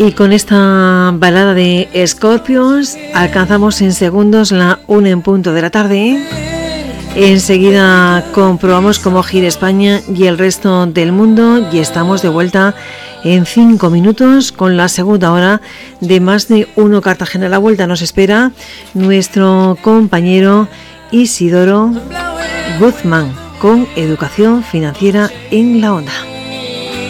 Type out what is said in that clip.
Y con esta balada de Scorpions alcanzamos en segundos la 1 en punto de la tarde. Enseguida comprobamos cómo gira España y el resto del mundo y estamos de vuelta en 5 minutos con la segunda hora de Más de Uno Cartagena. La vuelta nos espera nuestro compañero Isidoro Guzmán con Educación Financiera en la Onda.